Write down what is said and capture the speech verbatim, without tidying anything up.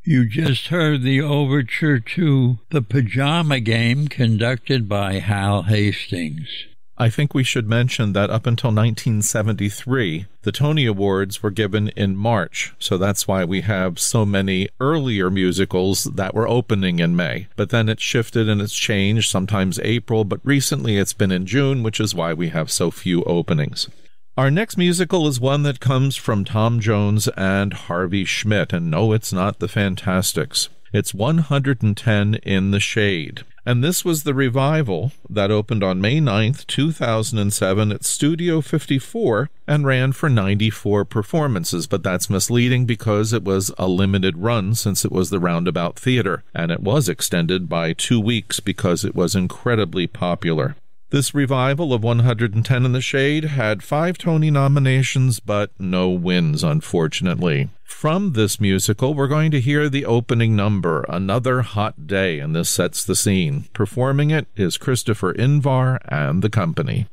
You just heard the overture to The Pajama Game, conducted by Hal Hastings. I think we should mention that up until nineteen seventy-three, the Tony Awards were given in March, so that's why we have so many earlier musicals that were opening in May. But then it shifted and it's changed, sometimes April, but recently it's been in June, which is why we have so few openings. Our next musical is one that comes from Tom Jones and Harvey Schmidt, and no, it's not the Fantastics. It's one hundred ten in the Shade. And this was the revival that opened on May ninth, two thousand seven at Studio fifty-four and ran for ninety-four performances, but that's misleading because it was a limited run since it was the Roundabout Theater, and it was extended by two weeks because it was incredibly popular. This revival of one hundred ten in the Shade had five Tony nominations, but no wins, unfortunately. From this musical, we're going to hear the opening number, Another Hot Day, and this sets the scene. Performing it is Christopher Invar and the company.